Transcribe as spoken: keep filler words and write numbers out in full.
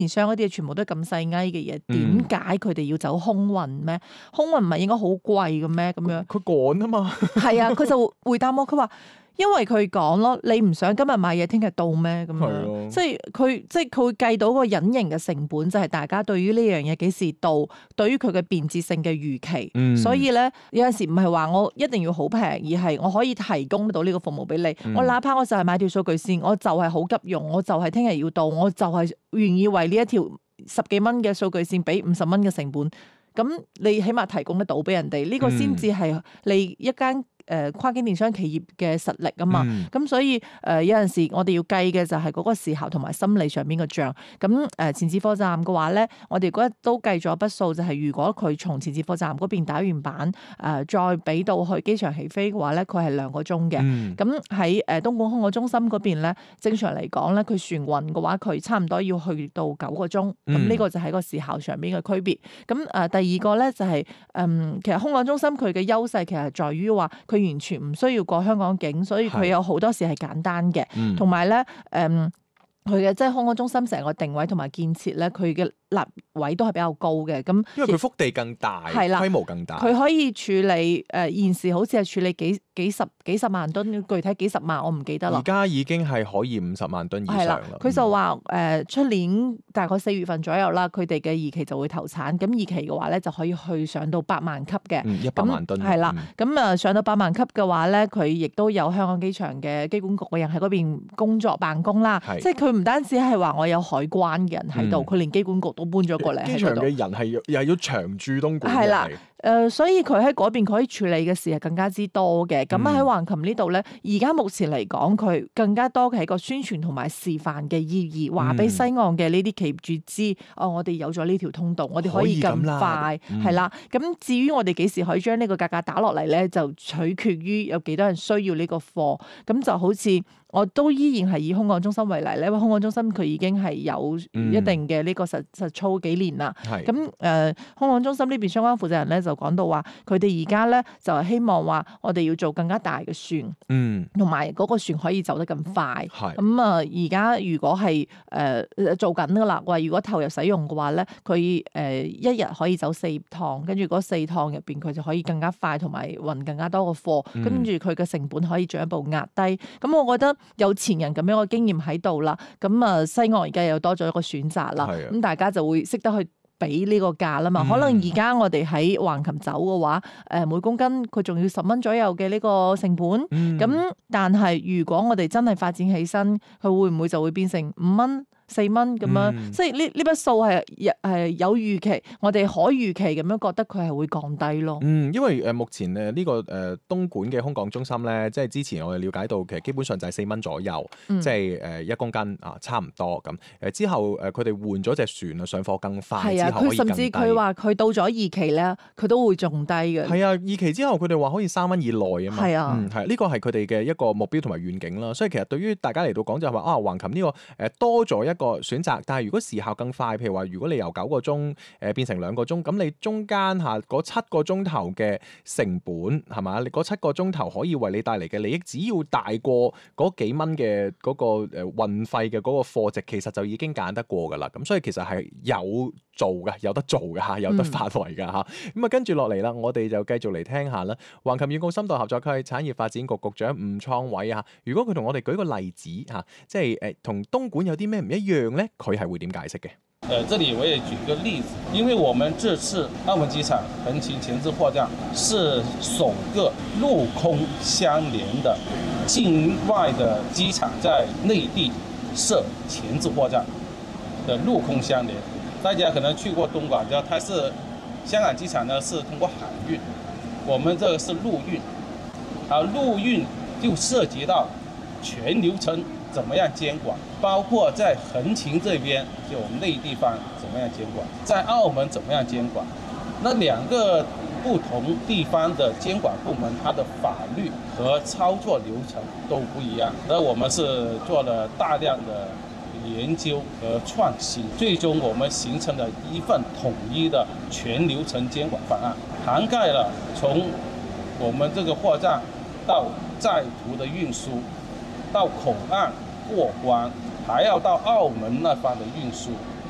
電商嗰啲全部都係咁細埃嘅嘢，點解佢哋要走空運咩？空運唔係應該好貴嘅咩？咁樣佢趕啊嘛， 係啊，佢就回答我，佢話因為佢講咯，你唔想今日買嘢，聽日到咩？咁樣，即係佢即係佢會計到個隱形嘅成本，就係大家對於呢樣嘢幾時到，對於佢嘅便捷性嘅預期。嗯、所以咧有陣時唔係話我一定要好平，而係我可以提供到呢個服務俾你。嗯、我哪怕我就係買條數據線，我就係好急用，我就係聽日要到，我就係願意為呢一條十幾蚊嘅數據線俾五十蚊嘅成本。咁你起碼提供得到俾人哋，呢、這個先至係你一間誒跨境電商企業嘅實力啊嘛。咁、嗯、所以誒、呃、有陣時我哋要計嘅就係嗰個時效同埋心理上面嘅賬。咁誒前置貨站嘅話咧，我哋嗰日都計咗筆數，就係、是、如果佢從前置貨站嗰邊打完板誒、呃，再俾到去機場起飛嘅話咧，佢係兩個鐘嘅。咁喺誒東莞空港中心嗰邊咧，正常嚟講咧，佢船運嘅話，佢差唔多要去到九個鐘。咁呢、嗯、個就係個時效上面嘅區別。咁誒、呃、第二個咧就係、是、嗯，其實空港中心佢嘅優勢其實在於話，佢完全唔需要過香港境，所以佢有好多時係簡單嘅，同埋咧誒，佢嘅即係空港中心成個定位同埋建設咧，佢嘅立位都係比較高嘅。咁因為佢腹地更大，係啦，規模更大， 佢可以處理誒、呃、現時好似係處理幾幾十幾十萬噸，具體幾十萬我唔記得啦。 而家已經係可以五十萬噸以上啦。 佢就話誒出年大概四月份左右啦，佢哋嘅二期就會投產。咁二期嘅話咧就可以去上到百萬級嘅， 一百、嗯、萬噸係啦。咁啊、嗯、上到百萬級嘅話咧，佢亦都有香港機場嘅機管局嘅人喺嗰邊工作辦公啦。是即係佢唔單止係話我有海關嘅人喺度，佢、嗯、連機管局都搬咗過嚟。機場嘅人係又係要長駐東莞嘅。係啦。 誒、呃，所以佢喺嗰邊佢可以處理嘅事係更加之多嘅。咁喺橫琴呢度咧，而家目前嚟講，佢更加多嘅係個宣傳同埋示範嘅意義，話俾西岸嘅呢啲企業主知，哦，我哋有咗呢條通道，我哋可以咁快，係啦。咁、嗯、至於我哋幾時可以將呢個價格打落嚟咧，就取決於有幾多人需要呢個貨。咁就好似我都依然係以空港中心為例咧，因為空港中心佢已經係有一定嘅呢個實、嗯、實操幾年啦。咁誒是、呃，空港中心呢邊相關負責人咧就講到話，佢哋而家咧就係希望話，我哋要做更加大嘅船，嗯，同埋嗰個船可以走得更快。咁啊是，而家、呃、如果係誒、呃、做緊噶啦，話如果投入使用嘅話咧，佢誒、呃、一日可以走四趟，跟住嗰四趟入邊佢就可以更加快，同埋運更加多嘅貨，跟住佢嘅成本可以進一步壓低。咁我覺得有前人咁樣嘅經驗喺度啦，咁啊西岸而家又多咗一個選擇啦，咁的大家就會識得去俾呢個價啦嘛。嗯、可能而家我哋喺橫琴走嘅話，誒每公斤佢仲要十蚊左右嘅呢個成本，咁、嗯、但係如果我哋真係發展起身，佢會唔會就會變成五蚊？四蚊咁樣，嗯、即係呢呢筆數係係有預期，我哋可預期咁樣覺得佢係會降低咯。 嗯，因為誒目前誒呢個誒東莞嘅空港中心咧，即係之前我哋了解到，其實基本上就係四蚊左右，嗯、即係誒一公斤啊，差唔多咁。誒之後誒佢哋換咗隻船啊，上貨更快，係啊，之後可以更低。佢甚至佢話佢到咗二期咧，佢都會仲低嘅。係啊，二期之後佢哋話可以三蚊以內啊嘛。係啊，嗯係呢個係佢哋嘅一個目標同埋願景啦。所以其實對於大家嚟到講就係話啊，橫琴呢個誒多咗一個選擇，但係如果時效更快，譬如話如果你由九個鐘誒變成兩個鐘，咁你中間嚇嗰七個鐘頭嘅成本係嘛？你嗰七個鐘頭可以為你帶嚟嘅利益，只要大過嗰幾蚊嘅嗰個誒運費嘅嗰個貨值，其實就已經揀得過㗎啦。咁所以其實係有做嘅，有得做嘅嚇，有得發圍㗎嚇。咁啊、嗯，跟住落嚟啦，我哋就繼續嚟聽下啦。橫琴粵澳深度合作區產業發展局局長吳創偉啊，如果佢同我哋舉個例子嚇，即係誒同東莞有啲咩唔一樣咧？佢係會點解釋嘅？ 呃，這裡我也舉個例子，因為我們這次澳門機場橫琴前置貨站是首個陸空相連的境外的機場在內地設前置貨站的陸空相連。大家可能去過東莞，知道它是香港機場呢是通過海運，我們這個是陸運，而陸運就涉及到全流程怎麼樣監管，包括在橫琴這邊就內地方怎麼樣監管，在澳門怎麼樣監管，那兩個不同地方的監管部門，它的法律和操作流程都不一樣。那我們是做了大量的研究和創新，最終我們形成了一份統一的全流程監管方案，涵蓋了從我們這個貨站到在途的運輸，到口岸過關，還要到澳門那方的運輸，